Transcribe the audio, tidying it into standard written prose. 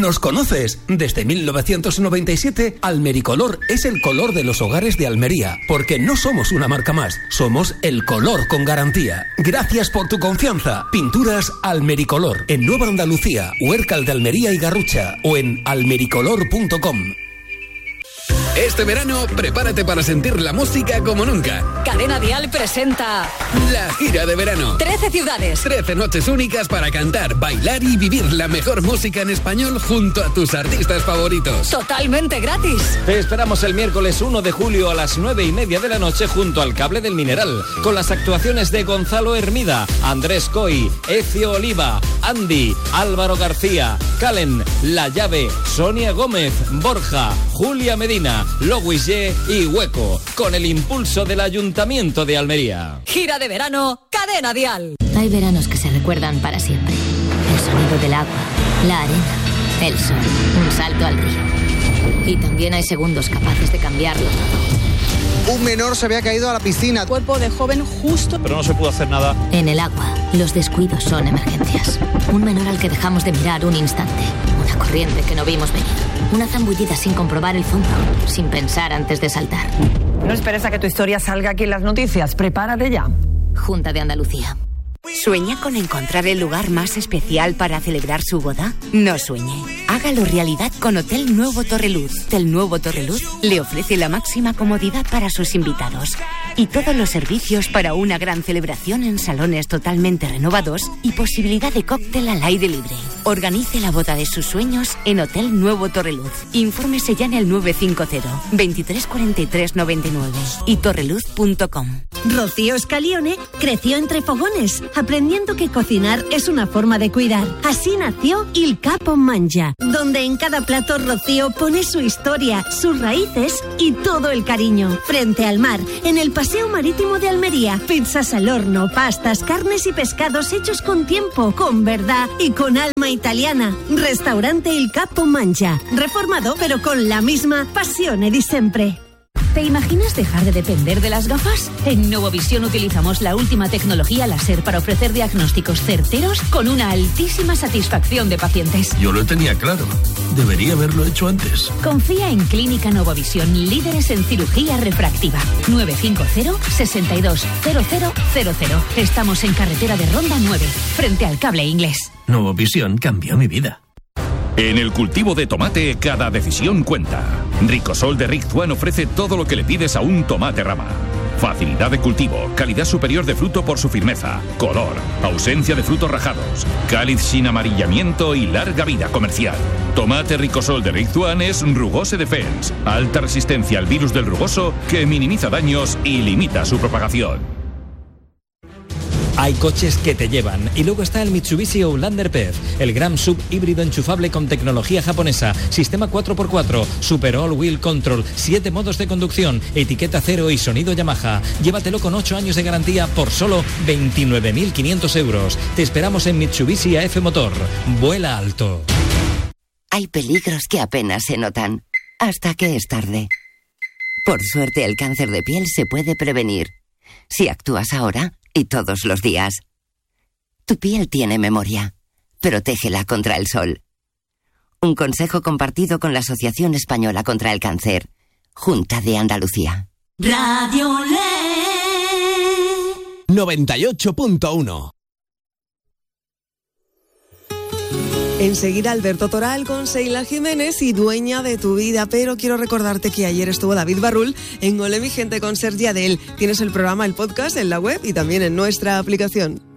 ¿Nos conoces? Desde 1997, Almericolor es el color de los hogares de Almería, porque no somos una marca más, somos el color con garantía. Gracias por tu confianza. Pinturas Almericolor, en Nueva Andalucía, Huércal de Almería y Garrucha, o en almericolor.com. Este verano, prepárate para sentir la música como nunca. Cadena Dial presenta la gira de verano. 13 ciudades. 13 noches únicas para cantar, bailar y vivir la mejor música en español junto a tus artistas favoritos. Totalmente gratis. Te esperamos el miércoles 1 de julio a las 9:30 de la noche junto al Cable del Mineral, con las actuaciones de Gonzalo Hermida, Andrés Coy, Ecio Oliva, Andy, Álvaro García, Calen, La Llave, Sonia Gómez, Borja, Julia Medina, Lois Ye y Hueco, con el impulso del Ayuntamiento de Almería. Gira de verano, Cadena Dial. Hay veranos que se recuerdan para siempre. El sonido del agua, la arena, el sol, un salto al río. Y también hay segundos capaces de cambiarlo todo. Un menor se había caído a la piscina. Cuerpo de joven justo. Pero no se pudo hacer nada. En el agua, los descuidos son emergencias. Un menor al que dejamos de mirar un instante. Una corriente que no vimos venir. Una zambullida sin comprobar el fondo, sin pensar antes de saltar. No esperes a que tu historia salga aquí en las noticias. Prepárate ya. Junta de Andalucía. ¿Sueña con encontrar el lugar más especial para celebrar su boda? No sueñe. Hágalo realidad con Hotel Nuevo Torreluz. Hotel Nuevo Torreluz le ofrece la máxima comodidad para sus invitados y todos los servicios para una gran celebración en salones totalmente renovados y posibilidad de cóctel al aire libre. Organice la boda de sus sueños en Hotel Nuevo Torreluz. Infórmese ya en el 950 23 43 99 y torreluz.com. Rocío Scalione creció entre fogones, aprendiendo que cocinar es una forma de cuidar. Así nació Il Capo Mangia, donde en cada plato Rocío pone su historia, sus raíces y todo el cariño. Frente al mar, en el Paseo Marítimo de Almería, pizzas al horno, pastas, carnes y pescados hechos con tiempo, con verdad y con alma italiana. Restaurante Il Capo Mangia, reformado pero con la misma passione di sempre. ¿Te imaginas dejar de depender de las gafas? En Novovisión utilizamos la última tecnología láser para ofrecer diagnósticos certeros con una altísima satisfacción de pacientes. Yo lo tenía claro. Debería haberlo hecho antes. Confía en Clínica Novovisión, líderes en cirugía refractiva. 950 62 0000. Estamos en carretera de Ronda 9, frente al Cable Inglés. Novovisión cambió mi vida. En el cultivo de tomate, cada decisión cuenta. Ricosol de Rick One ofrece todo lo que le pides a un tomate rama. Facilidad de cultivo, calidad superior de fruto por su firmeza, color, ausencia de frutos rajados, cáliz sin amarillamiento y larga vida comercial. Tomate Ricosol de Rick One es Rugose Defense, alta resistencia al virus del rugoso que minimiza daños y limita su propagación. Hay coches que te llevan. Y luego está el Mitsubishi Outlander PHEV, el gran sub híbrido enchufable con tecnología japonesa, sistema 4x4, super all-wheel control, 7 modos de conducción, etiqueta cero y sonido Yamaha. Llévatelo con 8 años de garantía por solo 29.500 euros. Te esperamos en Mitsubishi AF Motor. Vuela alto. Hay peligros que apenas se notan, hasta que es tarde. Por suerte, el cáncer de piel se puede prevenir. Si actúas ahora y todos los días. Tu piel tiene memoria. Protégela contra el sol. Un consejo compartido con la Asociación Española contra el Cáncer. Junta de Andalucía. Radio Le 98.1. Enseguida Alberto Toral con Sheila Jiménez y Dueña de tu vida, pero quiero recordarte que ayer estuvo David Barrul en Ole mi gente con Sergi Adel. Tienes el programa, el podcast en la web y también en nuestra aplicación.